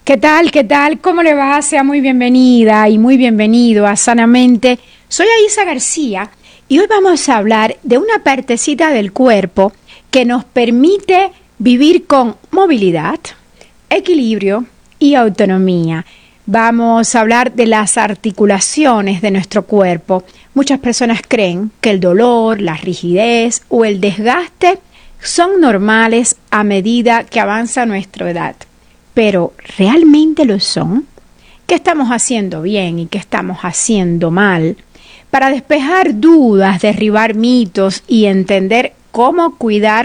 ¿Qué tal? ¿Qué tal? ¿Cómo le va? Sea muy bienvenida y muy bienvenido a Sanamente. Soy Aisa García y hoy vamos a hablar de una partecita del cuerpo que nos permite vivir con movilidad, equilibrio y autonomía. Vamos a hablar de las articulaciones de nuestro cuerpo. Muchas personas creen que el dolor, la rigidez o el desgaste son normales a medida que avanza nuestra edad. Pero ¿realmente lo son? ¿Qué estamos haciendo bien y qué estamos haciendo mal? Para despejar dudas, derribar mitos y entender cómo cuidar